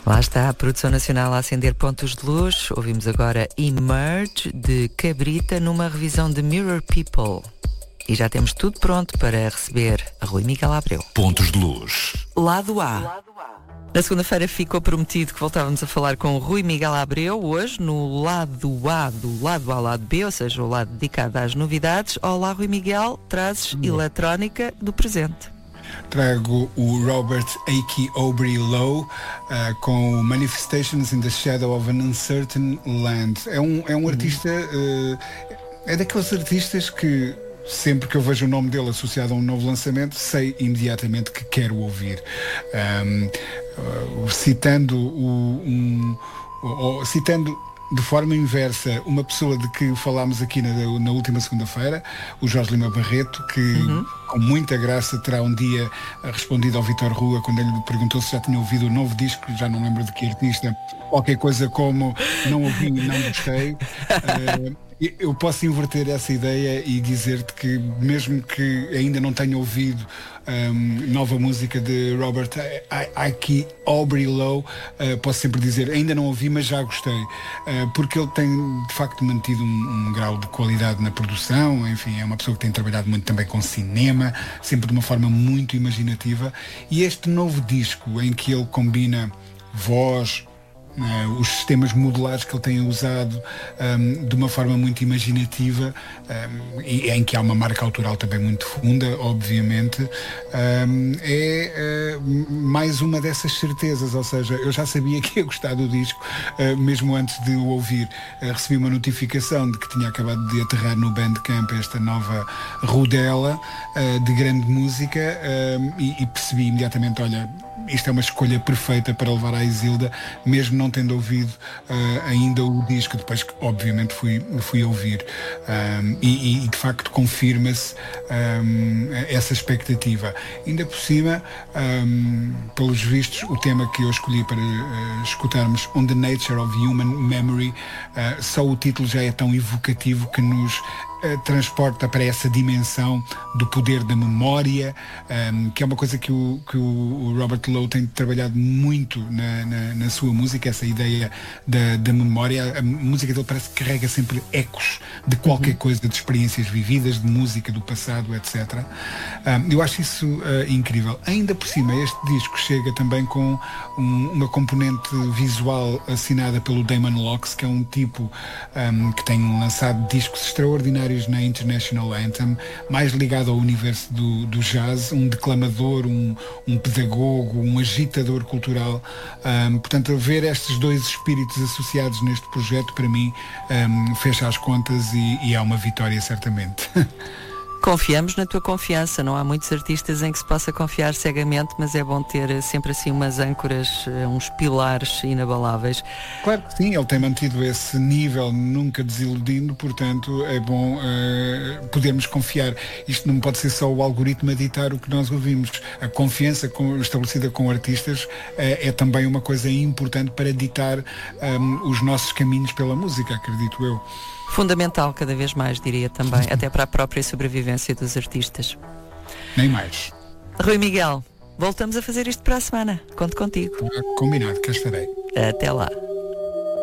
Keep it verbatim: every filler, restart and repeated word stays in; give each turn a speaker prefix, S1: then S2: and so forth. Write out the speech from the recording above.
S1: Lá está a produção nacional a acender pontos de luz. Ouvimos agora Emerge, de Cabrita, numa revisão de Mirror People. E já temos tudo pronto para receber a Rui Miguel Abreu.
S2: Pontos de luz.
S1: Lado A. Na segunda-feira ficou prometido que voltávamos a falar com o Rui Miguel Abreu, hoje no lado A do lado A ao lado B, ou seja, o lado dedicado às novidades. Olá, Rui Miguel, trazes hum. eletrónica do presente.
S3: Trago o Robert Aki Aubrey Lowe uh, com Manifestations in the Shadow of an Uncertain Land. É um, é um artista, uh, é daqueles artistas que sempre que eu vejo o nome dele associado a um novo lançamento, sei imediatamente que quero ouvir. Um, uh, citando o, um, uh, citando de forma inversa uma pessoa de que falámos aqui na, na última segunda-feira, o Jorge Lima Barreto, que uhum. com muita graça terá um dia respondido ao Vitor Rua quando ele lhe perguntou se já tinha ouvido o novo disco, já não lembro de que artista, qualquer coisa como não ouvi e não gostei. uh, Eu posso inverter essa ideia e dizer-te que, mesmo que ainda não tenha ouvido um, nova música de Robert Aki Aubrey Lowe, uh, posso sempre dizer, ainda não ouvi, mas já gostei. Uh, porque ele tem, de facto, mantido um, um grau de qualidade na produção. Enfim, é uma pessoa que tem trabalhado muito também com cinema, sempre de uma forma muito imaginativa. E este novo disco, em que ele combina voz, Uh, os sistemas modulares que ele tem usado um, de uma forma muito imaginativa, um, e em que há uma marca autoral também muito funda, obviamente, um, é uh, mais uma dessas certezas. Ou seja, eu já sabia que ia gostar do disco, uh, mesmo antes de o ouvir. Uh, recebi uma notificação de que tinha acabado de aterrar no Bandcamp esta nova rodela uh, de grande música, um, e, e percebi imediatamente, olha, isto é uma escolha perfeita para levar à Isilda, mesmo não tendo ouvido uh, ainda o disco, depois que obviamente fui, fui ouvir. Um, e, e de facto confirma-se um, essa expectativa. Ainda por cima, um, pelos vistos, o tema que eu escolhi para uh, escutarmos, On the Nature of Human Memory, uh, só o título já é tão evocativo que nos Uh, transporta para essa dimensão do poder da memória, um, que é uma coisa que o, que o Robert Lowe tem trabalhado muito na, na, na sua música, essa ideia da, da memória. A música dele parece que carrega sempre ecos de qualquer coisa, de experiências vividas, de música do passado, etcétera. Um, eu acho isso uh, incrível. Ainda por cima, este disco chega também com um, uma componente visual assinada pelo Damon Locks, que é um tipo um, que tem lançado discos extraordinários na International Anthem, mais ligado ao universo do, do jazz, um declamador, um, um pedagogo, um agitador cultural. Um, portanto, ver estes dois espíritos associados neste projeto, para mim, um, fecha as contas e, e é uma vitória, certamente.
S1: Confiamos na tua confiança. Não há muitos artistas em que se possa confiar cegamente, mas é bom ter sempre assim umas âncoras, uns pilares inabaláveis.
S3: Claro que sim, ele tem mantido esse nível, nunca desiludindo, portanto é bom uh, podermos confiar. Isto não pode ser só o algoritmo a ditar o que nós ouvimos. A confiança com, estabelecida com artistas uh, é também uma coisa importante para ditar um, os nossos caminhos pela música, acredito eu.
S1: Fundamental, cada vez mais, diria também, até para a própria sobrevivência dos artistas.
S3: Nem mais.
S1: Rui Miguel, voltamos a fazer isto para a semana. Conto contigo.
S3: Combinado, cá estarei.
S1: Até lá.